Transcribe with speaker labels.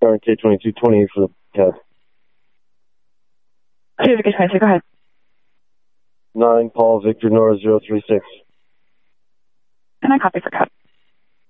Speaker 1: K2220 for the cab.
Speaker 2: Okay, K22, go ahead.
Speaker 1: 9 Paul Victor Nora 036.
Speaker 2: And I copy for cab.